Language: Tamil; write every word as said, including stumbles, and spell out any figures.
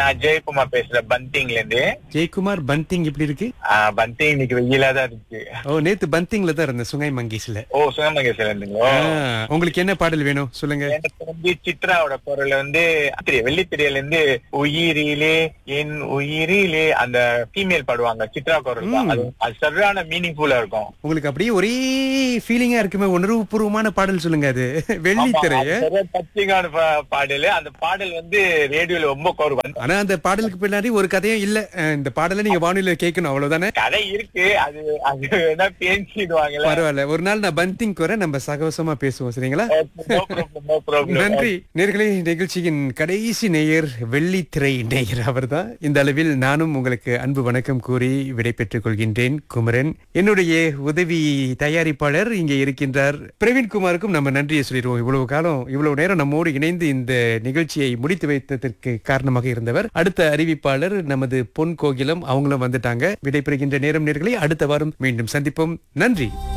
நான் ஜெயக்குமார் பேசுறேன் பந்திங்ல இருந்து. ஜெயக்குமார், பந்திங் எப்படி இருக்கு? ஆஹ் பந்திங் இன்னைக்கு வெயிலா தான் இருக்கு. ஓ, நேத்து பந்திங்ல தான் இருந்தேன், சுங்கை மங்கேஷ்ல. ஓ, சுகமங்கேஸ்ல இருந்துங்களோ? ஆ, உங்களுக்கு என்ன பாடல் வேணும் சொல்லுங்க. எனக்கு வந்து சித்ராவோட குரல் வந்து வெள்ளித்திரையில இருந்து உயிரிலே என் உயிரிலே அந்த ஃபீமேல் பாடுவாங்க, சித்ரா குரல் தான். அது அது சரியான மீனிங்ஃபுல்லா இருக்கும். உங்களுக்கு அப்படியே ஒரே ஃபீலிங்கா இருக்குமே, உணர்வு பூர்வமான பாடல் சொல்லுங்க. அது வெள்ளித்திரைய டச்சிங்கான பாடல். அந்த பாடல் வந்து ரேடியோல ரொம்ப கோரும். ஆனா அந்த பாடலுக்கு பின்னாடி ஒரு கதையும் இல்ல. அஹ் இந்த பாடலை நீங்க வானொலியில கேட்கணும், அவ்வளவுதானே? கதை இருக்கு, அது அது என்ன பேசிடுவாங்கல்ல. பரவாயில்ல, ஒரு நாள் நான் பந்திங் குறை நம்ம சகவசமா பேசுவோம், சரிங்களா? No problem, no problem. நன்றி நேயர்களே. நிகழ்ச்சியின் கடைசி நேயர் வெள்ளித்திரை நேயர் அவர்தான். இந்த அளவில் நானும் உங்களுக்கு அன்பு வணக்கம் கூறி விடைபெற்றுக் கொள்கின்றேன். குமரன், என்னுடைய உதவி தயாரிப்பாளர் இங்கே இருக்கின்றார் பிரவீன்குமாருக்கும் நம்ம நன்றியை சொல்லிடுவோம். இவ்வளவு காலம் இவ்வளவு நேரம் நம்மோடு இணைந்து இந்த நிகழ்ச்சியை முடித்து வைத்ததற்கு காரணமாக இருந்தவர். அடுத்த அறிவிப்பாளர் நமது பொன் கோகிலம், அவங்களும் வந்துட்டாங்க. விடைபெறுகின்ற நேரம் நேயர்களே, அடுத்த வாரம் மீண்டும் சந்திப்போம். நன்றி.